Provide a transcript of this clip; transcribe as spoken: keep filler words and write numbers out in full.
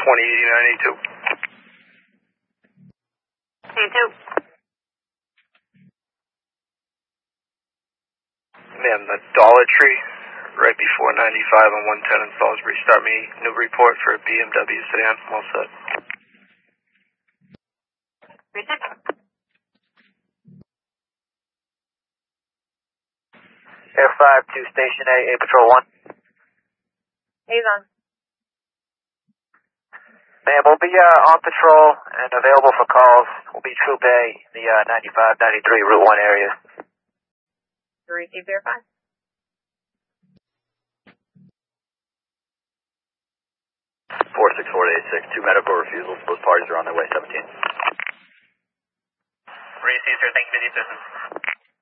twenty eighty-nine eighty-two. eighty-two. Ma'am, the Dollar Tree, right before ninety-five on one ten in Salisbury. Start me new report for a B M W sedan. I'm all set. Air five to Station A, A Patrol one. Avon. Ma'am, we'll be uh, on patrol and available for calls. We'll be Troop A, the uh, ninety-five ninety-three Route one area. Receive verify. four six four eight six, two medical refusals. Both parties are on their way, seventeen. Receive, sir. Thank you for the assistance.